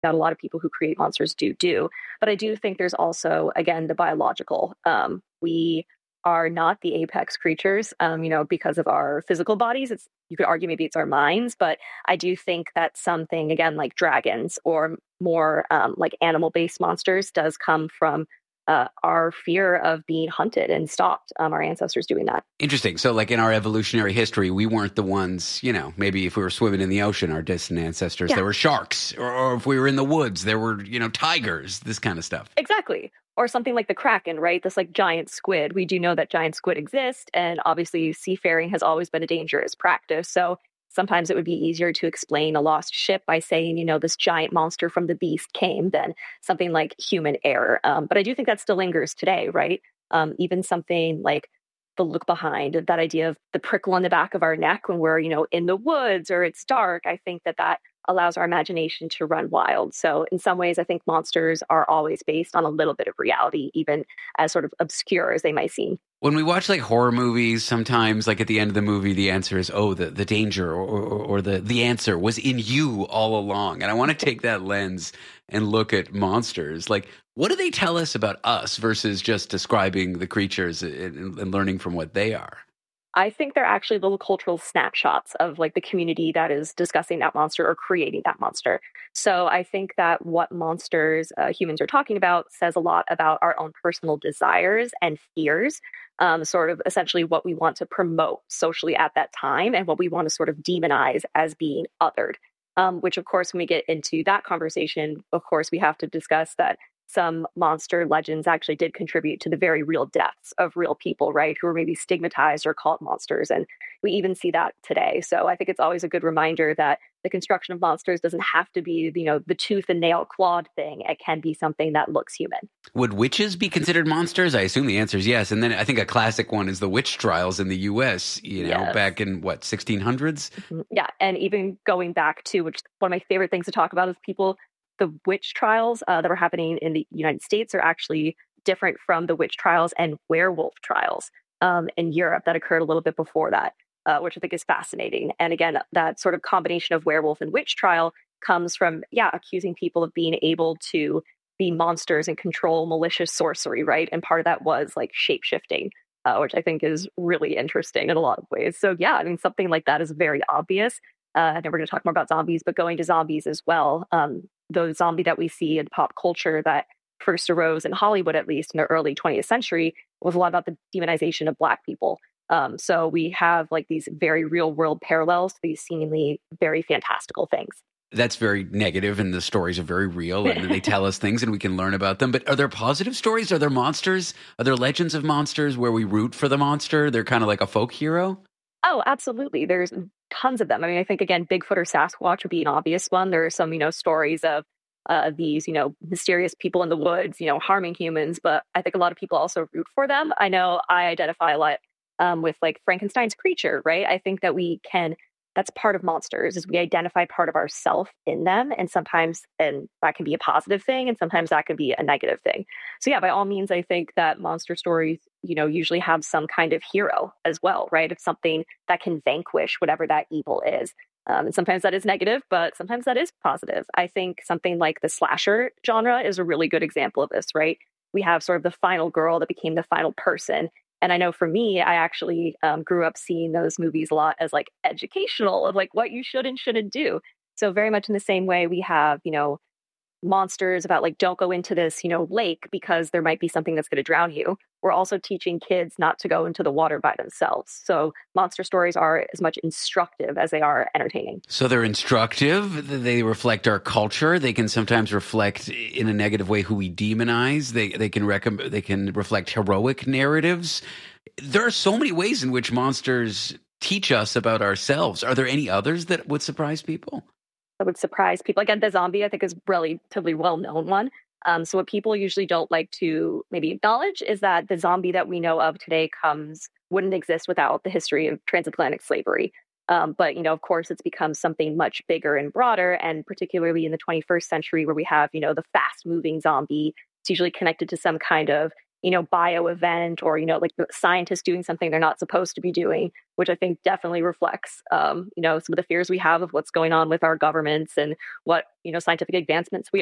that a lot of people who create monsters do. But I do think there's also, again, the biological. We are not the apex creatures, because of our physical bodies. You could argue maybe it's our minds, but I do think that something, again, like dragons or more like animal-based monsters does come from our fear of being hunted and stalked, our ancestors doing that. Interesting. So like in our evolutionary history, we weren't the ones, maybe if we were swimming in the ocean, our distant ancestors, there were sharks, or if we were in the woods, there were, tigers, this kind of stuff. Exactly. Or something like the Kraken, right? This like giant squid. We do know that giant squid exist. And obviously seafaring has always been a dangerous practice. So sometimes it would be easier to explain a lost ship by saying, this giant monster from the beast came than something like human error. But I do think that still lingers today, right? Even something like the look behind, that idea of the prickle on the back of our neck when we're, in the woods or it's dark. I think that allows our imagination to run wild. So in some ways, I think monsters are always based on a little bit of reality, even as sort of obscure as they might seem. When we watch like horror movies, sometimes like at the end of the movie, the answer is, the danger or the answer was in you all along. And I want to take that lens and look at monsters. Like, what do they tell us about us versus just describing the creatures and learning from what they are? I think they're actually little cultural snapshots of like the community that is discussing that monster or creating that monster. So I think that what monsters humans are talking about says a lot about our own personal desires and fears, sort of essentially what we want to promote socially at that time and what we want to sort of demonize as being othered. Which, of course, when we get into that conversation, of course, we have to discuss that some monster legends actually did contribute to the very real deaths of real people, right, who were maybe stigmatized or called monsters. And we even see that today. So I think it's always a good reminder that the construction of monsters doesn't have to be, the tooth and nail clawed thing. It can be something that looks human. Would witches be considered monsters? I assume the answer is yes. And then I think a classic one is the witch trials in the U.S., Yes. back in, 1600s? Mm-hmm. Yeah. And even going back to, which one of my favorite things to talk about is the witch trials that were happening in the United States are actually different from the witch trials and werewolf trials in Europe that occurred a little bit before that, which I think is fascinating. And again, that sort of combination of werewolf and witch trial comes from, accusing people of being able to be monsters and control malicious sorcery, right? And part of that was like shape-shifting, which I think is really interesting in a lot of ways. So something like that is very obvious. And then we're going to talk more about zombies, but going to zombies as well. The zombie that we see in pop culture that first arose in Hollywood, at least in the early 20th century, was a lot about the demonization of Black people. So we have like these very real world parallels to these seemingly very fantastical things. That's very negative, and the stories are very real, and they tell us things and we can learn about them. But are there positive stories? Are there monsters? Are there legends of monsters where we root for the monster? They're kind of like a folk hero? Oh, absolutely. There's tons of them. I mean, I think, again, Bigfoot or Sasquatch would be an obvious one. There are some, stories of these, mysterious people in the woods, harming humans. But I think a lot of people also root for them. I know I identify a lot with like Frankenstein's creature, right? I think that that's part of monsters is we identify part of ourself in them. And sometimes, and that can be a positive thing. And sometimes that can be a negative thing. So by all means, I think that monster stories, usually have some kind of hero as well, right? It's something that can vanquish whatever that evil is. And sometimes that is negative, but sometimes that is positive. I think something like the slasher genre is a really good example of this, right? We have sort of the final girl that became the final person. And I know for me, I actually grew up seeing those movies a lot as like educational of like what you should and shouldn't do. So very much in the same way we have, monsters about like, don't go into this, lake because there might be something that's going to drown you. We're also teaching kids not to go into the water by themselves. So monster stories are as much instructive as they are entertaining. So they're instructive. They reflect our culture. They can sometimes reflect in a negative way who we demonize. They can reflect heroic narratives. There are so many ways in which monsters teach us about ourselves. Are there any others that would surprise people? That would surprise people. Again, the zombie, I think, is a relatively well-known one. So what people usually don't like to maybe acknowledge is that the zombie that we know of today wouldn't exist without the history of transatlantic slavery. But, of course, it's become something much bigger and broader, and particularly in the 21st century where we have, the fast-moving zombie. It's usually connected to some kind of bio event, or, like the scientists doing something they're not supposed to be doing, which I think definitely reflects, some of the fears we have of what's going on with our governments and what, scientific advancements we